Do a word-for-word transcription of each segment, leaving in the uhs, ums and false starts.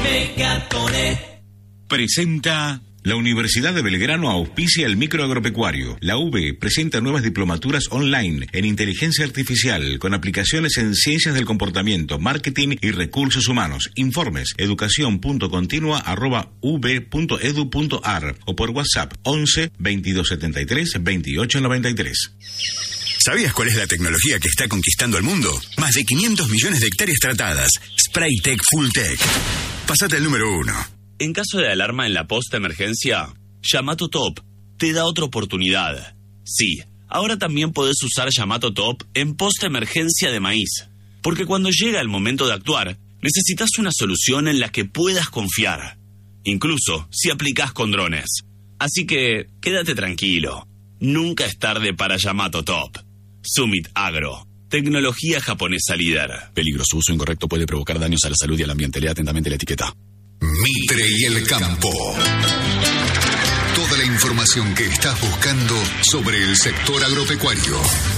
Mecatone. Presenta... La Universidad de Belgrano auspicia el microagropecuario. La U B presenta nuevas diplomaturas online en inteligencia artificial con aplicaciones en ciencias del comportamiento, marketing y recursos humanos. Informes educación.continua arroba ub.edu.ar o por WhatsApp once veintidós setenta y tres veintiocho noventa y tres. ¿Sabías cuál es la tecnología que está conquistando el mundo? Más de quinientos millones de hectáreas tratadas. Spraytec Fulltech. Pasate al número uno. En caso de alarma en la post-emergencia, Yamato Top te da otra oportunidad. Sí, ahora también podés usar Yamato Top en post-emergencia de maíz. Porque cuando llega el momento de actuar, necesitas una solución en la que puedas confiar. Incluso si aplicás con drones. Así que, quédate tranquilo. Nunca es tarde para Yamato Top. Summit Agro. Tecnología japonesa líder. Peligro, su uso incorrecto puede provocar daños a la salud y al ambiente. Lea atentamente la etiqueta. Mitre y el campo. Toda la información que estás buscando sobre el sector agropecuario.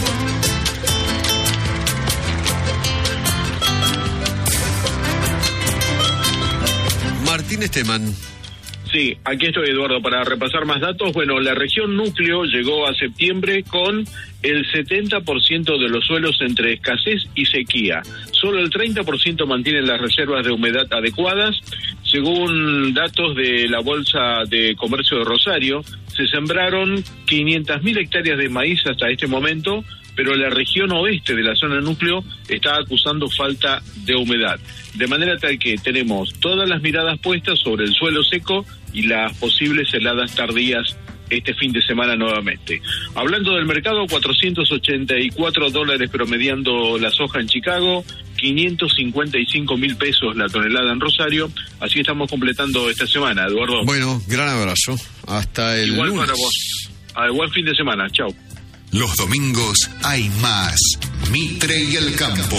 Martín Esteman. Sí, aquí estoy, Eduardo, para repasar más datos. Bueno, la región núcleo llegó a septiembre con el setenta por ciento de los suelos entre escasez y sequía. Solo el treinta por ciento mantienen las reservas de humedad adecuadas. Según datos de la Bolsa de Comercio de Rosario, se sembraron quinientas mil hectáreas de maíz hasta este momento, pero la región oeste de la zona núcleo está acusando falta de humedad. De manera tal que tenemos todas las miradas puestas sobre el suelo seco y las posibles heladas tardías este fin de semana nuevamente. Hablando del mercado, cuatrocientos ochenta y cuatro dólares promediando la soja en Chicago, quinientos cincuenta y cinco mil pesos la tonelada en Rosario. Así estamos completando esta semana, Eduardo. Bueno, gran abrazo. Hasta el Igual lunes. para vos. A buen fin de semana. Chau. Los domingos hay más Mitre y el campo.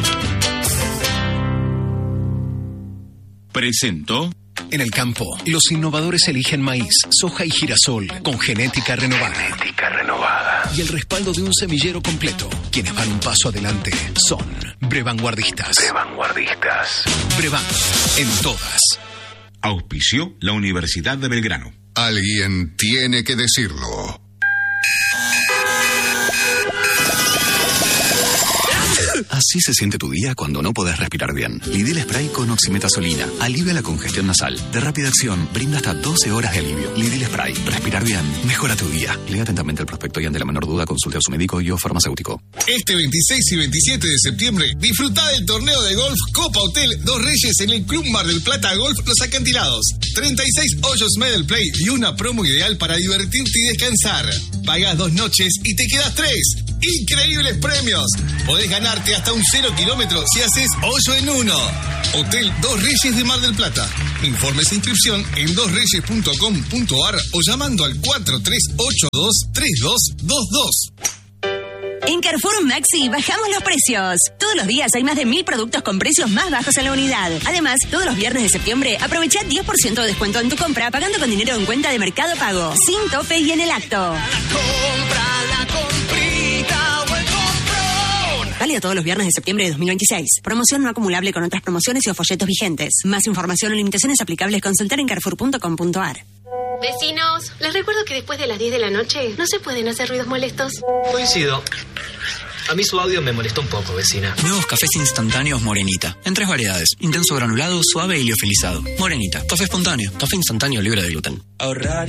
Presentó. En el campo, los innovadores eligen maíz, soja y girasol con genética renovada. Genética renovada. Y el respaldo de un semillero completo. Quienes van un paso adelante son Brevanguardistas. Brevanguardistas. Brevan, en todas. Auspició la Universidad de Belgrano. Alguien tiene que decirlo. Así se siente tu día cuando no podés respirar bien. Lidil Spray con oximetazolina alivia la congestión nasal. De rápida acción, brinda hasta doce horas de alivio. Lidil Spray. Respirar bien mejora tu día. Lea atentamente el prospecto y ante la menor duda consulte a su médico y o farmacéutico. Este veintiséis y veintisiete de septiembre, disfruta del torneo de golf Copa Hotel Dos Reyes en el Club Mar del Plata Golf Los Acantilados. treinta y seis hoyos medal play y una promo ideal para divertirte y descansar. Pagás dos noches y te quedas tres. ¡Increíbles premios! Podés ganarte hasta un cero kilómetro si haces hoyo en uno. Hotel Dos Reyes de Mar del Plata. Informes e inscripción en dos reyes punto com punto a r o llamando al cuatro tres ocho dos tres dos dos dos. En Carrefour Maxi bajamos los precios. Todos los días hay más de mil productos con precios más bajos en la unidad. Además, todos los viernes de septiembre aprovecha diez por ciento de descuento en tu compra pagando con dinero en cuenta de Mercado Pago. Sin tope y en el acto. La compra, la comprita o el comprón. Válido todos los viernes de septiembre de dos mil veintiséis. Promoción no acumulable con otras promociones y o folletos vigentes. Más información o limitaciones aplicables consultar en carrefour punto com punto a r. Vecinos, les recuerdo que después de las diez de la noche no se pueden hacer ruidos molestos. Coincido. A mí su audio me molestó un poco, vecina. Nuevos cafés instantáneos Morenita. En tres variedades. Intenso granulado, suave y liofilizado. Morenita. Café espontáneo. Café instantáneo libre de gluten. Ahorrar